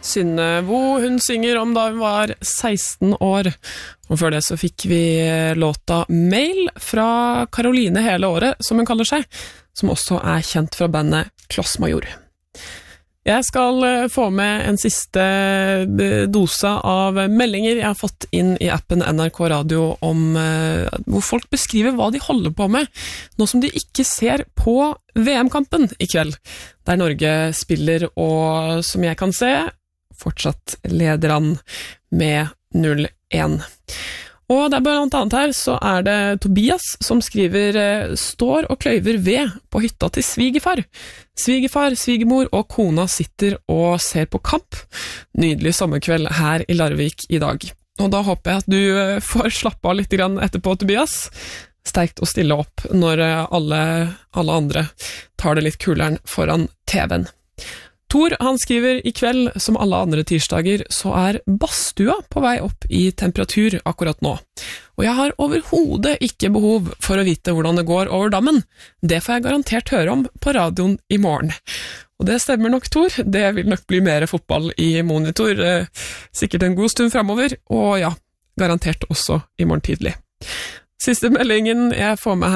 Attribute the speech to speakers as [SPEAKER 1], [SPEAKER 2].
[SPEAKER 1] Synnevo, hun synger om da hun var 16 år. Og før det så fikk vi låta Mail fra Caroline Hele Året, som hun kaller seg, som også er kjent fra bandet Klossmajor. Jeg skal få med en siste dose av meldinger jeg har fått inn i appen NRK Radio om hvor folk beskriver hva de holder på med, nå som de ikke ser på VM-kampen i kveld, der Norge spiller og, som jeg kan se, fortsatt leder han med 0-1. Og det er blant annet her, så er det Tobias som skriver «Står og kløyver ved på hytta til svigerfar. Svigerfar, svigermor og kona sitter og ser på kamp. Nydelig sommerkveld her i Larvik i dag.» Og da håper jeg at du får slappe av litt grann etterpå, Tobias. Sterkt å stille opp når alle andre tar det litt kuleren foran TV-en. Tor, han skriver «I kveld, som alle andre tirsdager, så er badstua på vei opp i temperatur akkurat nå. Og jeg har overhodet ikke behov for å vite hvordan det går over dammen. Det får jeg garantert høre om på radioen i morgen.» Og det stemmer nok, Tor. Det vil nok bli mer fotball i monitor, sikkert en god stund fremover, og ja, garantert også i morgen tidlig. Siste meldingen jeg får med her